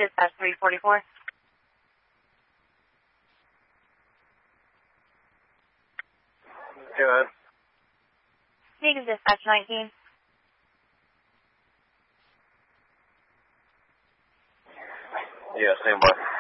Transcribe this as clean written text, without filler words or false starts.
Dispatch 344. Go ahead. Negative Dispatch 19. Yeah, stand by.